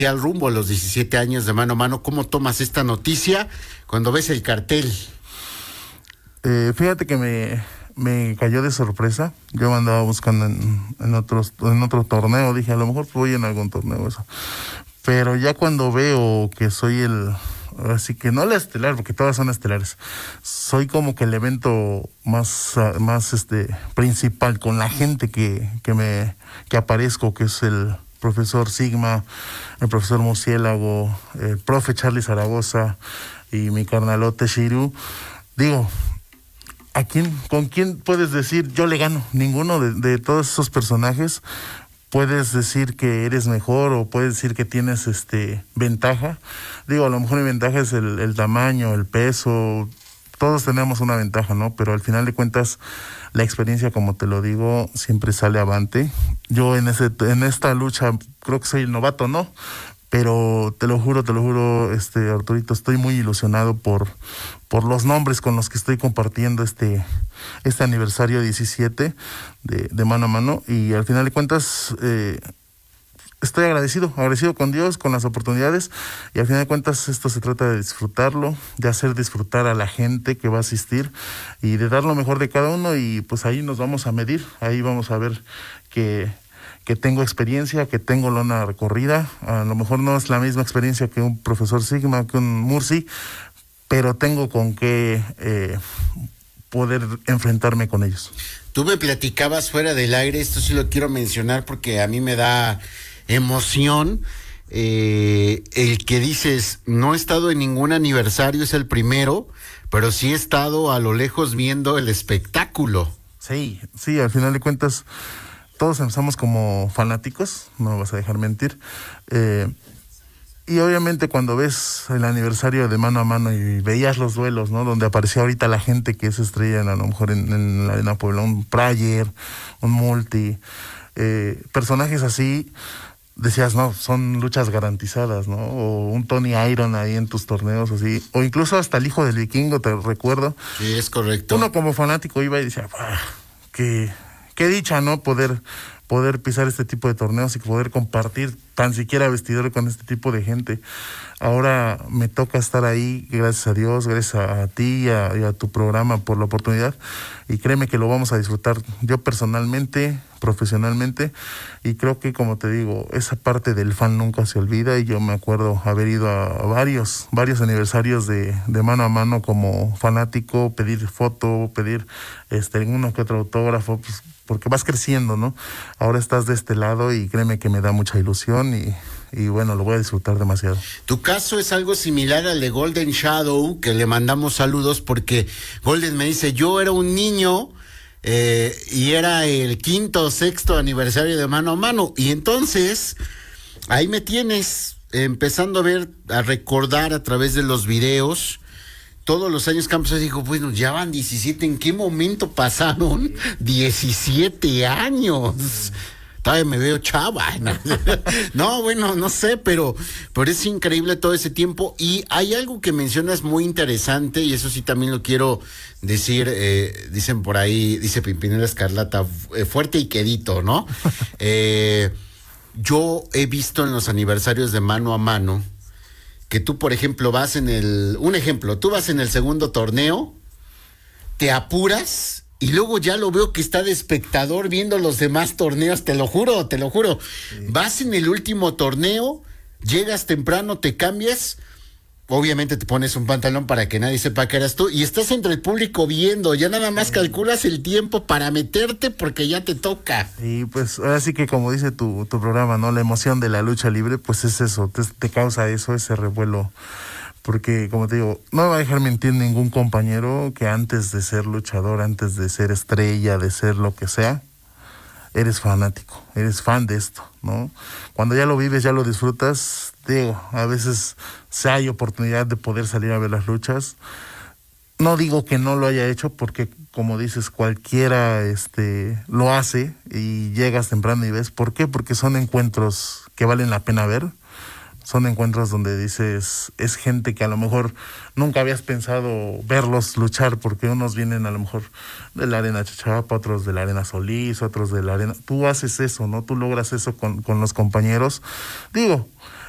al rumbo a los 17 años de Mano a Mano. ¿Cómo tomas esta noticia cuando ves el cartel? Fíjate que me cayó de sorpresa. Yo andaba buscando en otro torneo, dije a lo mejor voy en algún torneo eso. Pero ya cuando veo que soy así que no la estelar, porque todas son estelares, soy como que el evento más principal, con la gente que aparezco, que es el profesor Sigma, el profesor Murciélago, el profe Charlie Zaragoza y mi carnalote Shiru. Digo, ¿con quién puedes decir yo le gano? Ninguno de todos esos personajes. Puedes decir que eres mejor o puedes decir que tienes ventaja. Digo, a lo mejor mi ventaja es el tamaño, el peso. Todos tenemos una ventaja, ¿no? Pero al final de cuentas, la experiencia, como te lo digo, siempre sale avante. Yo en esta lucha creo que soy el novato, ¿no? Pero te lo juro, Arturito, estoy muy ilusionado por los nombres con los que estoy compartiendo este aniversario 17 de Mano a Mano. Y al final de cuentas, estoy agradecido con Dios, con las oportunidades, y al final de cuentas esto se trata de disfrutarlo, de hacer disfrutar a la gente que va a asistir y de dar lo mejor de cada uno, y pues ahí nos vamos a medir, ahí vamos a ver que tengo experiencia, que tengo lona recorrida. A lo mejor no es la misma experiencia que un profesor Sigma, que un Murci, pero tengo con qué poder enfrentarme con ellos. Tú me platicabas fuera del aire, esto sí lo quiero mencionar porque a mí me da emoción, el que dices, no he estado en ningún aniversario, es el primero, pero sí he estado a lo lejos viendo el espectáculo. Sí, al final de cuentas, todos empezamos como fanáticos, no me vas a dejar mentir, y obviamente cuando ves el aniversario de Mano a Mano y veías los duelos, ¿no? Donde aparecía ahorita la gente que es estrella, a lo mejor en la Arena Puebla, un Prayer, un Multi, personajes así, decías, no, son luchas garantizadas, ¿no? O un Tony Iron ahí en tus torneos, así, o incluso hasta el hijo del vikingo, te recuerdo. Sí, es correcto. Uno como fanático iba y decía, qué dicha, ¿no? Poder pisar este tipo de torneos y poder compartir tan siquiera vestidor con este tipo de gente. Ahora me toca estar ahí, gracias a Dios, gracias a ti y a tu programa por la oportunidad, y créeme que lo vamos a disfrutar yo personalmente, profesionalmente, y creo que, como te digo, esa parte del fan nunca se olvida, y yo me acuerdo haber ido a varios aniversarios de Mano a Mano como fanático, pedir foto, pedir uno que otro autógrafo, pues, porque vas creciendo, ¿no? Ahora estás de este lado y créeme que me da mucha ilusión y bueno, lo voy a disfrutar demasiado. Tu caso es algo similar al de Golden Shadow, que le mandamos saludos porque Golden me dice, yo era un niño y era el 5º o 6º aniversario de Mano a Mano, y entonces ahí me tienes empezando a recordar a través de los videos todos los años que han pasado. Digo, bueno, ya van 17, ¿en qué momento pasaron 17 años? Todavía me veo chava. No, bueno, no sé, pero es increíble todo ese tiempo. Y hay algo que mencionas muy interesante, y eso sí también lo quiero decir, dicen por ahí, dice Pimpinela Escarlata, fuerte y quedito, ¿no? Yo he visto en los aniversarios de Mano a Mano que tú, por ejemplo, tú vas en el segundo torneo, te apuras, y luego ya lo veo que está de espectador viendo los demás torneos, te lo juro. Sí. Vas en el último torneo, llegas temprano, te cambias, obviamente te pones un pantalón para que nadie sepa que eras tú, y estás entre el público viendo, ya nada más calculas el tiempo para meterte porque ya te toca. Y pues ahora sí que, como dice tu programa, ¿no? La emoción de la lucha libre, pues es eso, te causa eso, ese revuelo. Porque, como te digo, no me va a dejar mentir ningún compañero que antes de ser luchador, antes de ser estrella, de ser lo que sea, eres fanático, eres fan de esto, ¿no? Cuando ya lo vives, ya lo disfrutas, digo, a veces si hay oportunidad de poder salir a ver las luchas. No digo que no lo haya hecho, porque, como dices, cualquiera lo hace y llegas temprano y ves. ¿Por qué? Porque son encuentros que valen la pena ver. Son encuentros donde dices, es gente que a lo mejor nunca habías pensado verlos luchar, porque unos vienen a lo mejor de la Arena Chachapa, otros de la Arena Solís, otros de la Arena... Tú haces eso, ¿no? Tú logras eso con los compañeros. Digo,